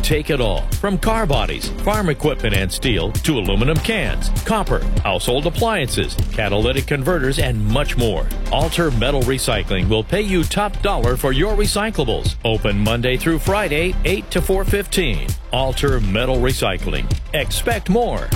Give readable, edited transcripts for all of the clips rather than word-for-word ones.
take it all, from car bodies, farm equipment and steel, to aluminum cans, copper, household appliances, catalytic converters, and much more. Alter Metal Recycling will pay you top dollar for your recyclables. Open Monday through Friday, 8 to 4:15. Alter Metal Recycling. Expect more.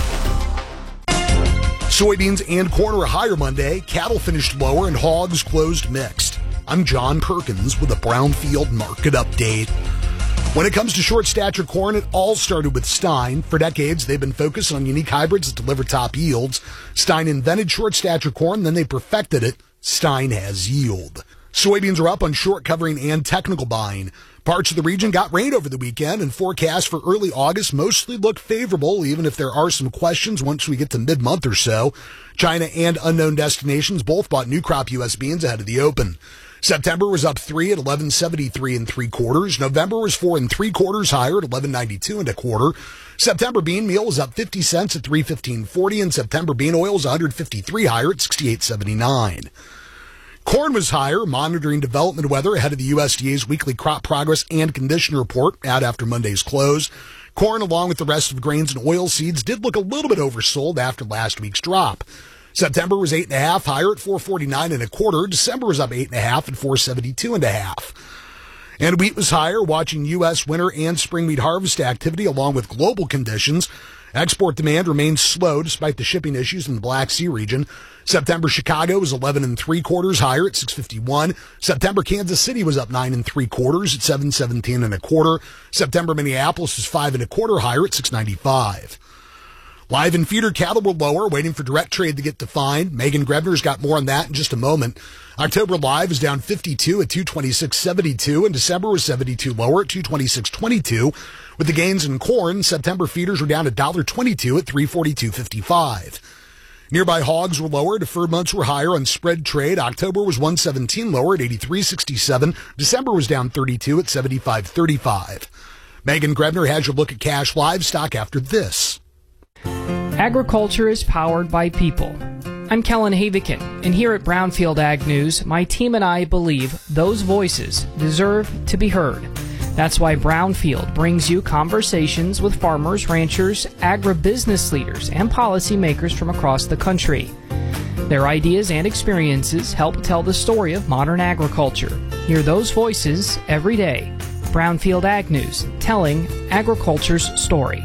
Soybeans and corn are higher Monday. Cattle finished lower and hogs closed mixed. I'm John Perkins with a Brownfield market update. When it comes to short stature corn, it all started with Stein. For decades, they've been focused on unique hybrids that deliver top yields. Stein invented short stature corn, then they perfected it. Stein has yield. Soybeans are up on short covering and technical buying. Parts of the region got rain over the weekend, and forecasts for early August mostly look favorable, even if there are some questions once we get to mid-month or so. China and unknown destinations both bought new crop U.S. beans ahead of the open. September was up 3 at 11.73 3/4. November was 4 3/4 higher at 11.92 1/4. September bean meal was up 50 cents at 3.1540, and September bean oil was 153 higher at 68.79. Corn was higher, monitoring development weather ahead of the USDA's weekly crop progress and condition report out after Monday's close. Corn, along with the rest of grains and oilseeds, did look a little bit oversold after last week's drop. September was 8.5 higher at 4.49 1/4. December was up 8.5 at 4.72 1/2. And wheat was higher, watching U.S. winter and spring wheat harvest activity along with global conditions. Export demand remains slow despite the shipping issues in the Black Sea region. September Chicago was 11 3/4 higher at 6.51. September Kansas City was up 9 3/4 at 7.17 1/4. September Minneapolis was 5 1/4 higher at 6.95. Live and feeder cattle were lower, waiting for direct trade to get defined. Megan Grebner's got more on that in just a moment. October live is down 52 at 226.72, and December was 72 lower at 226.22. With the gains in corn, September feeders were down $1.22 at 342.55. Nearby hogs were lower. Deferred months were higher on spread trade. October was 117 lower at 83.67. December was down 32 at 75.35. Megan Grebner has your look at cash livestock after this. Agriculture is powered by people. I'm Kellen Havikin, and here at Brownfield Ag News, my team and I believe those voices deserve to be heard. That's why Brownfield brings you conversations with farmers, ranchers, agribusiness leaders, and policymakers from across the country. Their ideas and experiences help tell the story of modern agriculture. Hear those voices every day. Brownfield Ag News, telling agriculture's story.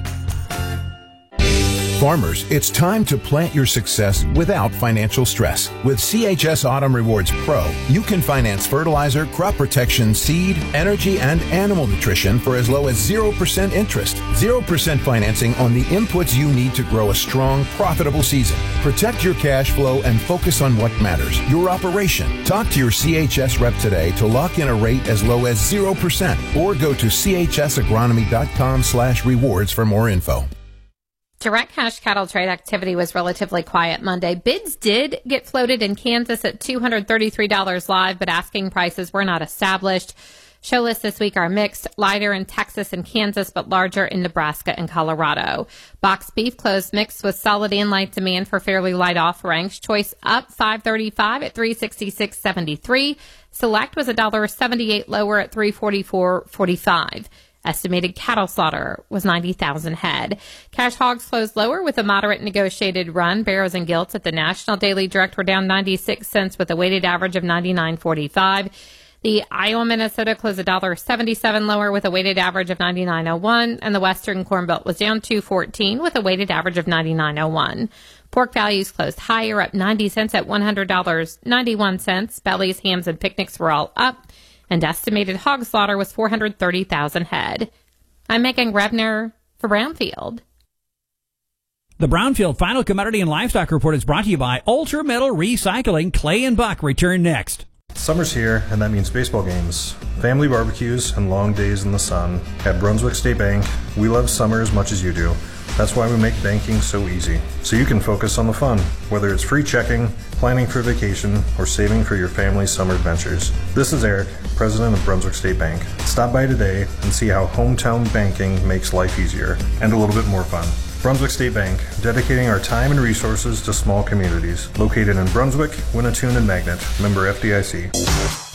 Farmers, it's time to plant your success without financial stress. With CHS Autumn Rewards Pro, you can finance fertilizer, crop protection, seed, energy, and animal nutrition for as low as 0% interest. 0% financing on the inputs you need to grow a strong, profitable season. Protect your cash flow and focus on what matters, your operation. Talk to your CHS rep today to lock in a rate as low as 0%, or go to chsagronomy.com/rewards for more info. Direct cash cattle trade activity was relatively quiet Monday. Bids did get floated in Kansas at $233 live, but asking prices were not established. Show lists this week are mixed, lighter in Texas and Kansas, but larger in Nebraska and Colorado. Boxed beef closed mixed with solid and light demand for fairly light offerings. Choice up $5.35 at $366.73. Select was $1.78 lower at $344.45. Estimated cattle slaughter was 90,000 head. Cash hogs closed lower with a moderate negotiated run. Barrows and gilts at the National Daily Direct were down 96 cents with a weighted average of 99.45. The Iowa Minnesota closed $1.77 lower with a weighted average of 99.01, and the Western Corn Belt was down 2.14 with a weighted average of 99.01. Pork values closed higher, up 90 cents at $100.91. Bellies, hams, and picnics were all up, and estimated hog slaughter was 430,000 head. I'm Megan Grebner for Brownfield. The Brownfield Final Commodity and Livestock Report is brought to you by Ultra Metal Recycling. Clay and Buck return next. Summer's here, and that means baseball games, family barbecues, and long days in the sun. At Brunswick State Bank, we love summer as much as you do. That's why we make banking so easy, so you can focus on the fun, whether it's free checking, planning for vacation, or saving for your family's summer adventures. This is Eric, president of Brunswick State Bank. Stop by today and see how hometown banking makes life easier and a little bit more fun. Brunswick State Bank, dedicating our time and resources to small communities. Located in Brunswick, Winnetoon, and Magnet. Member FDIC.